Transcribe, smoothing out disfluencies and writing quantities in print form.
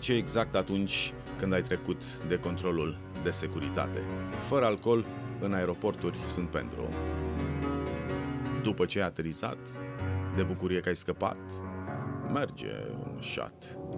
ce exact atunci când ai trecut de controlul de securitate. Fără alcool, în aeroporturi sunt pentru. După ce ai aterizat, de bucurie că ai scăpat, merge un shot.